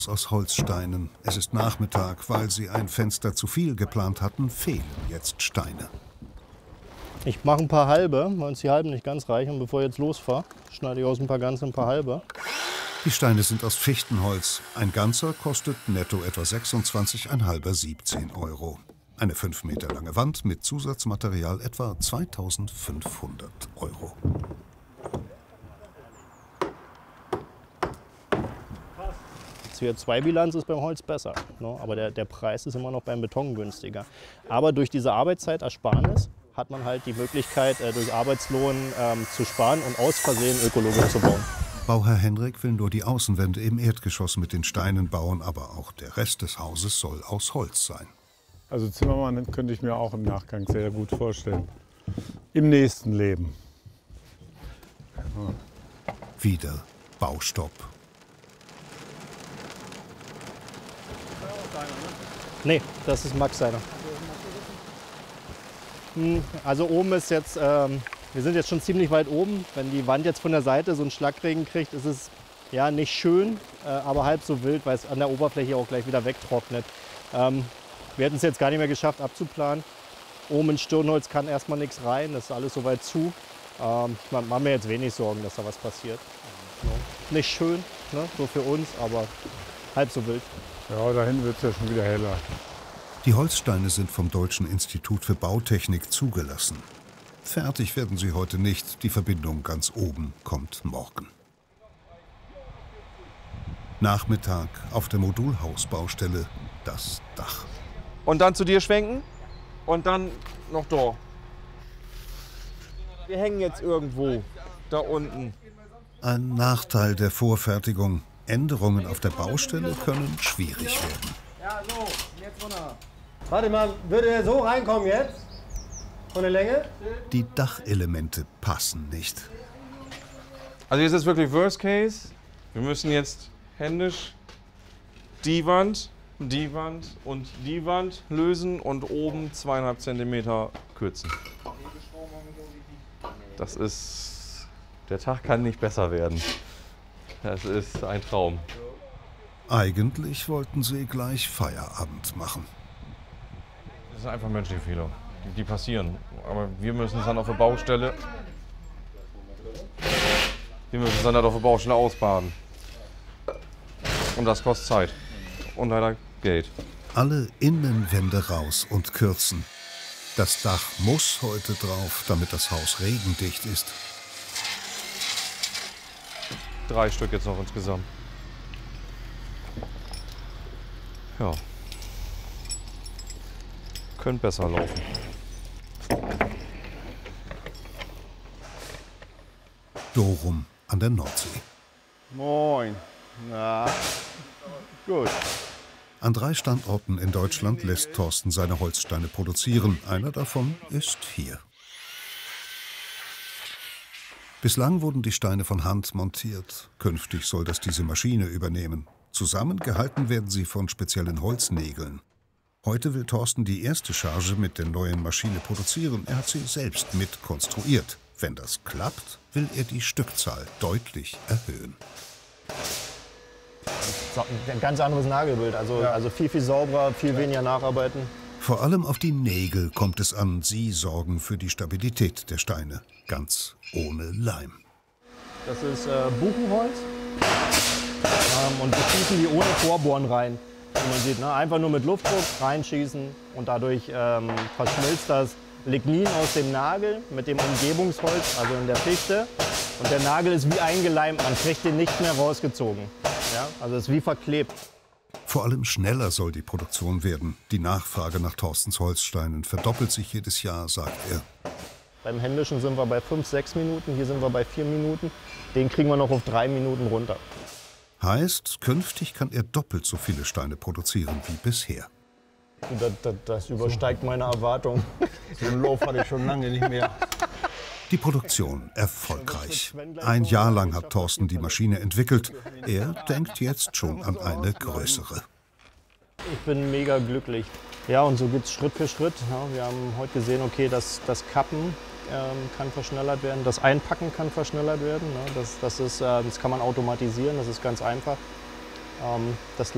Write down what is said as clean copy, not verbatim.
aus Holzsteinen. Es ist Nachmittag, weil sie ein Fenster zu viel geplant hatten, fehlen jetzt Steine. Ich mache ein paar halbe, weil uns die halben nicht ganz reichen. Und bevor ich jetzt losfahre, schneide ich aus ein paar ganze ein paar halbe. Die Steine sind aus Fichtenholz. Ein ganzer kostet netto etwa 26, ein halber 17 Euro. Eine 5 Meter lange Wand mit Zusatzmaterial etwa 2.500 Euro. CO2-Bilanz ist beim Holz besser, ne? Aber der Preis ist immer noch beim Beton günstiger. Aber durch diese Arbeitszeitersparnis hat man halt die Möglichkeit, durch Arbeitslohn zu sparen und aus Versehen ökologisch zu bauen. Bauherr Henrik will nur die Außenwände im Erdgeschoss mit den Steinen bauen, aber auch der Rest des Hauses soll aus Holz sein. Also Zimmermann könnte ich mir auch im Nachgang sehr gut vorstellen. Im nächsten Leben. Ja. Wieder Baustopp. Nee, das ist Max seiner. Also oben ist jetzt, wir sind jetzt schon ziemlich weit oben. Wenn die Wand jetzt von der Seite so einen Schlagregen kriegt, ist es ja nicht schön, aber halb so wild, weil es an der Oberfläche auch gleich wieder wegtrocknet. Wir hätten es jetzt gar nicht mehr geschafft abzuplanen. Oben in Stirnholz kann erstmal nichts rein, das ist alles soweit zu. Ich mache mir jetzt wenig Sorgen, dass da was passiert. Nicht schön, ne, so für uns, aber halb so wild. Ja, dahin wird es ja schon wieder heller. Die Holzsteine sind vom Deutschen Institut für Bautechnik zugelassen. Fertig werden sie heute nicht, die Verbindung ganz oben kommt morgen. Nachmittag auf der Modulhausbaustelle, das Dach. Und dann zu dir schwenken und dann noch da. Wir hängen jetzt irgendwo da unten. Ein Nachteil der Vorfertigung. Änderungen auf der Baustelle können schwierig werden. Ja, so, jetzt runter. Warte mal, würde er so reinkommen jetzt? Von der Länge? Die Dachelemente passen nicht. Also jetzt ist wirklich Worst Case. Wir müssen jetzt händisch die Wand und die Wand lösen und oben 2,5 cm kürzen. Das ist... Der Tag kann nicht besser werden. Das ist ein Traum. Eigentlich wollten sie gleich Feierabend machen. Das sind einfach menschliche Fehler, die passieren. Aber wir müssen es dann auf der Baustelle... ausbaden. Und das kostet Zeit. Und leider Geld. Alle Innenwände raus und kürzen. Das Dach muss heute drauf, damit das Haus regendicht ist. 3 Stück jetzt noch insgesamt. Ja. Könnte besser laufen. Dorum an der Nordsee. Moin. Na, gut. An 3 Standorten in Deutschland lässt Thorsten seine Holzsteine produzieren. Einer davon ist hier. Bislang wurden die Steine von Hand montiert. Künftig soll das diese Maschine übernehmen. Zusammengehalten werden sie von speziellen Holznägeln. Heute will Thorsten die erste Charge mit der neuen Maschine produzieren. Er hat sie selbst mit konstruiert. Wenn das klappt, will er die Stückzahl deutlich erhöhen. Ein ganz anderes Nagelbild, also viel, viel sauberer, viel weniger nacharbeiten. Vor allem auf die Nägel kommt es an. Sie sorgen für die Stabilität der Steine. Ganz ohne Leim. Das ist Buchenholz und wir schießen die ohne Vorbohren rein. Wie man sieht, ne? Einfach nur mit Luftdruck reinschießen und dadurch verschmilzt das Lignin aus dem Nagel mit dem Umgebungsholz, also in der Fichte. Und der Nagel ist wie eingeleimt, man kriegt den nicht mehr rausgezogen. Ja? Also es ist wie verklebt. Vor allem schneller soll die Produktion werden. Die Nachfrage nach Thorstens Holzsteinen verdoppelt sich jedes Jahr, sagt er. Beim Händischen sind wir bei 5, 6 Minuten, hier sind wir bei 4 Minuten. Den kriegen wir noch auf 3 Minuten runter. Heißt, künftig kann er doppelt so viele Steine produzieren wie bisher. Das übersteigt meine Erwartung. So einen Lauf hatte ich schon lange nicht mehr. Die Produktion erfolgreich. Ein Jahr lang hat Thorsten die Maschine entwickelt. Er denkt jetzt schon an eine größere. Ich bin mega glücklich. Ja, und so geht es Schritt für Schritt. Ja, wir haben heute gesehen, okay, das Kappen kann verschnellert werden, das Einpacken kann verschnellert werden. Ne? Das kann man automatisieren, das ist ganz einfach. Das